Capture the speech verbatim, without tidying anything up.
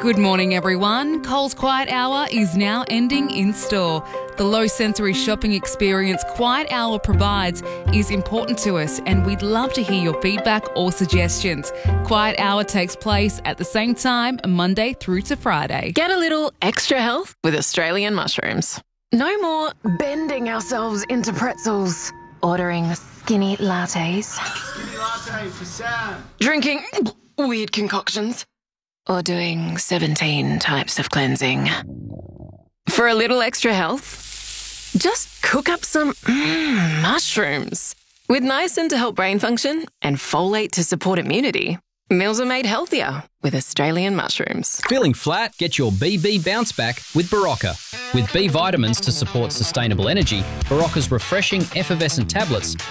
Good morning, everyone. Coles Quiet Hour is now ending in store. The low-sensory shopping experience Quiet Hour provides is important to us, and we'd love to hear your feedback or suggestions. Quiet Hour takes place at the same time, Monday through to Friday. Get a little extra health with Australian mushrooms. No more bending ourselves into pretzels, ordering skinny lattes, Skinny latte for Sam. drinking weird concoctions, or doing seventeen types of cleansing. For a little extra health, just cook up some mm, mushrooms. With niacin to help brain function and folate to support immunity, meals are made healthier with Australian mushrooms. Feeling flat? Get your B B bounce back with Barocca. With B vitamins to support sustainable energy, Barocca's refreshing effervescent tablets